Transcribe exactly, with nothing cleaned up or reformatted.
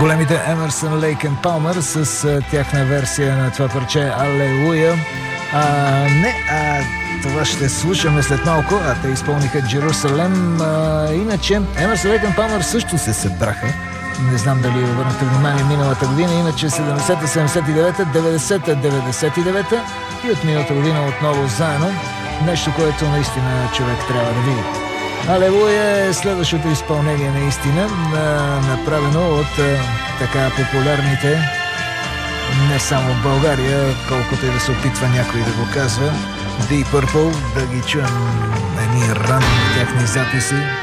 големите Емърсън, Лейк енд Палмър с а, тяхна версия на това парче Алелуя. А, не, а това ще слушаме след малко, а те изпълниха Джерусалем. А, иначе Емърсън, Лейк енд Палмър също се събраха. Не знам дали обърнахте внимание миналата година, иначе седемдесета седемдесет и девета, деветдесета деветдесет и девета и от миналата година отново заедно. Нещо, което наистина човек трябва да види. Алелуя е следващото изпълнение наистина, направено от така популярните не само в България, колкото и да се опитва някой да го казва, Deep Purple. Да ги чуем едни ранни техни записи.